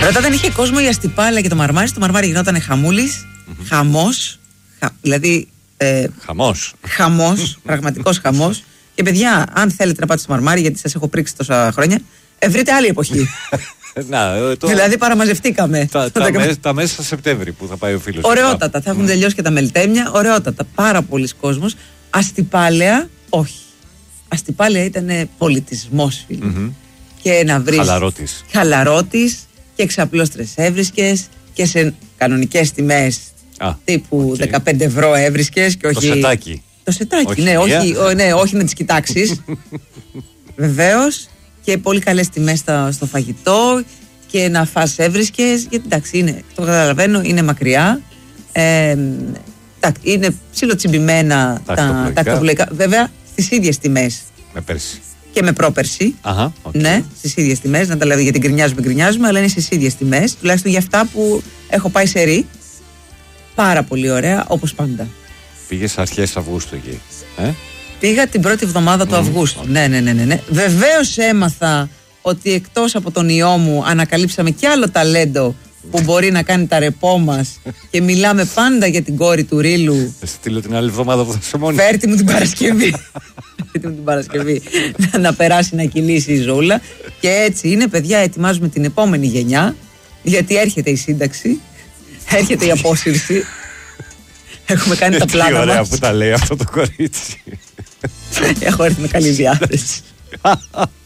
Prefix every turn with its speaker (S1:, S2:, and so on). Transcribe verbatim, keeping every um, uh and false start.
S1: Ρωτά, δεν είχε κόσμο η Αστυπάλαια και το Μαρμάρι. Στο Μαρμάρι γινόταν χαμούλης, mm-hmm. χαμός. Χα, δηλαδή. Ε,
S2: χαμός.
S1: Χαμός, πραγματικός χαμός. Και παιδιά, αν θέλετε να πάτε στο Μαρμάρι, γιατί σας έχω πρίξει τόσα χρόνια, ε, βρείτε άλλη εποχή.
S2: Να, το...
S1: Δηλαδή παραμαζευτήκαμε.
S2: Τα, τα, τα, τα μέσα Σεπτέμβρη που θα πάει ο φίλος.
S1: Ωραιότατα, θα έχουν mm. τελειώσει και τα μελτέμια. Ωραιότατα, πάρα πολλοί κόσμος. Αστυπάλαια, όχι. Αστυπάλαια ήταν πολιτισμός, φίλοι. Mm-hmm. Και να βρεις
S2: χαλαρότης.
S1: Χαλαρότης και εξαπλώστρες έβρισκες και σε κανονικές τιμές ah, τύπου okay. δεκαπέντε ευρώ έβρισκες και όχι.
S2: Το σετάκι.
S1: Το σετάκι, όχι, ναι, όχι, ο, ναι, όχι να τις κοιτάξεις. Βεβαίως. Και πολύ καλές τιμές στο, στο φαγητό και να φας έβρισκες. Γιατί εντάξει, είναι, το καταλαβαίνω, είναι μακριά. Ε, είναι ψιλοτσιμπημένα τα ακτοπλοϊκά. Βέβαια, στις ίδιες τιμές.
S2: Με πέρσι.
S1: Και με πρόπερσι.
S2: Αχα, okay.
S1: Ναι, στις ίδιες τιμές. Να τα λέω γιατί γκρινιάζουμε, γκρινιάζουμε, αλλά είναι στις ίδιες τιμές. Τουλάχιστον για αυτά που έχω πάει σε ρί. Πάρα πολύ ωραία, όπως πάντα.
S2: Πήγες αρχές Αυγούστου εκεί. Ε?
S1: Πήγα την πρώτη εβδομάδα του mm, Αυγούστου. Okay. Ναι, ναι, ναι, ναι, ναι. Βεβαίως έμαθα ότι εκτός από τον ιό μου ανακαλύψαμε κι άλλο ταλέντο που μπορεί να κάνει τα ρεπό μας και μιλάμε πάντα για την κόρη του Ρίλου.
S2: Θα στείλω την άλλη εβδομάδα που θα είσαι μόνη.
S1: Φέρτε μου την Παρασκευή. Φέρτε μου την Παρασκευή να περάσει να κυλήσει η ζούλα. Και έτσι είναι, παιδιά, ετοιμάζουμε την επόμενη γενιά, γιατί έρχεται η σύνταξη, έρχεται η απόσυρση. Έχουμε κάνει τα πλάνα μας.
S2: Τι ωραία που τα λέει αυτό το κορίτσι.
S1: Έχω έρθει με καλή διάθεση.